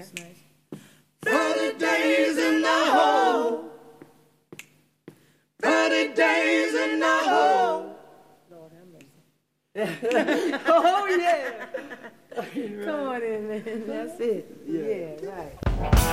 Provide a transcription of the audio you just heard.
That's nice. 30 days in the hole. 30 days in the hole. Lord have mercy. Oh, yeah. Come on in, man. That's it. Yeah, right.